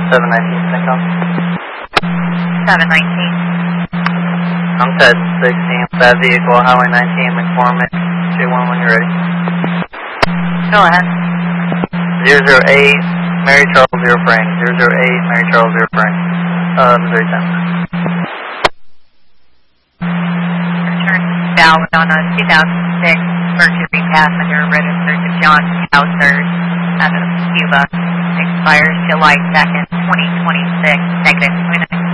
719, Centcom. 719. I'm Ted 16, bad vehicle, Highway 19, McCormick, 21 when you're ready. Go ahead. 008, Mary Charles, Zero Frame. 008, Mary Charles, Zero Frame. Missouri 10. Return south on a 2006 Mercury Passenger registered to John Cousers out of Cuba. Expires July 2nd, 2026, -29.